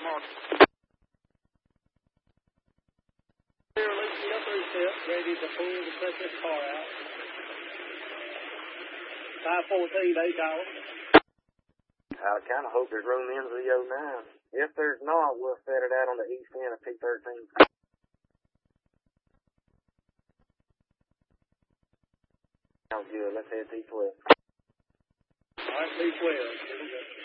Here, let's get up there, step, ready to pull to set this car out. 514, 8 hours. I kind of hope there's room in the 09. If there's not, we'll set it out on the east end of P13. Sounds good. Let's head P12. All right, P12. Here we go.